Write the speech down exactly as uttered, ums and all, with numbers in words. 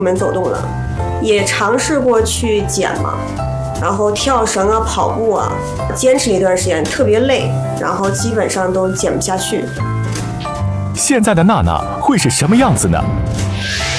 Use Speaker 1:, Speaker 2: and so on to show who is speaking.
Speaker 1: 门走动了，也尝试过去减嘛，然后跳绳啊、跑步啊，坚持一段时间，特别累，然后基本上都减不下去。
Speaker 2: 现在的娜娜会是什么样子呢？